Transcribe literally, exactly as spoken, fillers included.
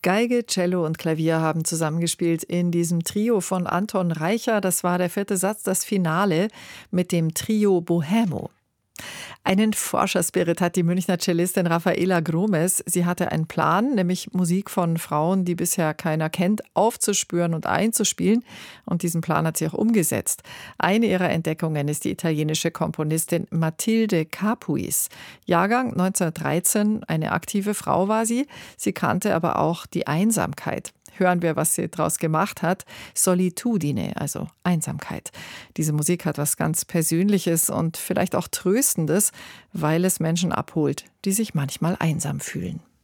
Geige, Cello und Klavier haben zusammengespielt in diesem Trio von Anton Reicha. Das war der vierte Satz, das Finale mit dem Trio Bohemo. Einen Forscherspirit hat die Münchner Cellistin Rafaela Gromes. Sie hatte einen Plan, nämlich Musik von Frauen, die bisher keiner kennt, aufzuspüren und einzuspielen. Und diesen Plan hat sie auch umgesetzt. Eine ihrer Entdeckungen ist die italienische Komponistin Matilde Capuis. Jahrgang neunzehnhundertdreizehn, eine aktive Frau war sie. Sie kannte aber auch die Einsamkeit. Hören wir, was sie daraus gemacht hat. Solitudine, also Einsamkeit. Diese Musik hat was ganz Persönliches und vielleicht auch Tröstendes, weil es Menschen abholt, die sich manchmal einsam fühlen.